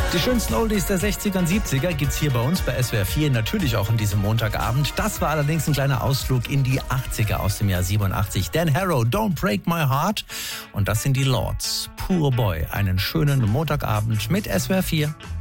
Die schönsten Oldies der 60er und 70er gibt's hier bei uns bei SWR 4, natürlich auch an diesem Montagabend. Das war allerdings ein kleiner Ausflug in die 80er aus dem Jahr 87. Dan Harrow, Don't Break My Heart. Und das sind die Lords, Poor Boy. Einen schönen Montagabend mit SWR 4.